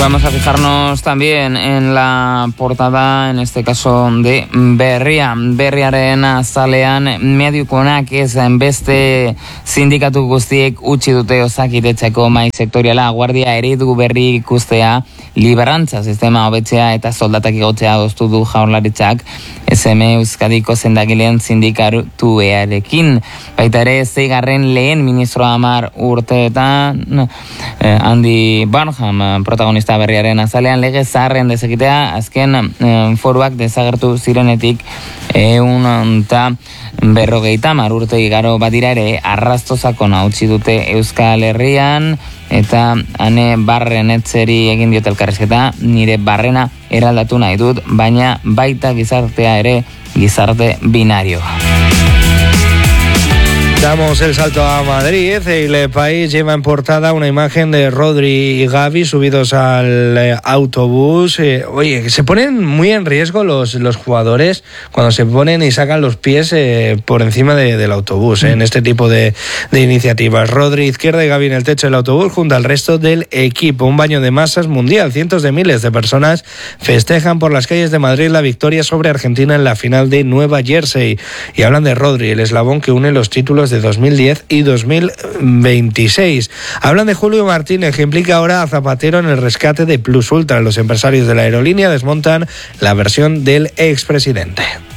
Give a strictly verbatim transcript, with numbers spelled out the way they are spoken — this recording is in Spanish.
Vamos a fijarnos también en la portada, en este caso de Berria. Berriaren azalean medikunak ez beste sindikatu guztiek utzi dute osakidetzako mahai sektoriala, guardia eredu berri ikustea, liberantza sistema hobetzea eta soldatak igotzea adostu du Jaurlaritzak S M Euskadiko sendagileen sindikatuearekin. Baita ere, zeigarren lehen ministroa hamar urteetan, eh, Andy Burnham, protagonista Berriaren azalean lege zaharren desegitea, azken eh, foruak desagertu zirenetik ehun eta berrogeita hamar urte igaro badira ere arrastozakona utzi dute Euskal Herrian, eta Ane Barren etzeri egin diote elkarrizketa, nire barrena eraldatu nahi dut, baina baita gizartea ere gizarte binarioa. Damos el salto a Madrid y El País lleva en portada una imagen de Rodri y Gavi subidos al eh, autobús. Eh, oye, se ponen muy en riesgo los, los jugadores cuando se ponen y sacan los pies eh, por encima de, del autobús, eh, en este tipo de, de iniciativas. Rodri izquierda y Gavi en el techo del autobús junto al resto del equipo. Un baño de masas mundial. Cientos de miles de personas festejan por las calles de Madrid la victoria sobre Argentina en la final de Nueva Jersey. Y hablan de Rodri, el eslabón que une los títulos de dos mil diez y dos mil veintiséis. Hablan de Julio Martínez, que implica ahora a Zapatero en el rescate de Plus Ultra. Los empresarios de la aerolínea desmontan la versión del expresidente.